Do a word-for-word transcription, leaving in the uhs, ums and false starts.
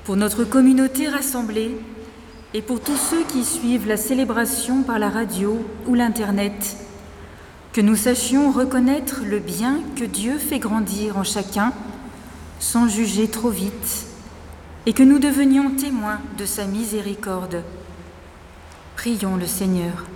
pour notre communauté rassemblée et pour tous ceux qui suivent la célébration par la radio ou l'Internet, que nous sachions reconnaître le bien que Dieu fait grandir en chacun sans juger trop vite et que nous devenions témoins de sa miséricorde. Prions le Seigneur.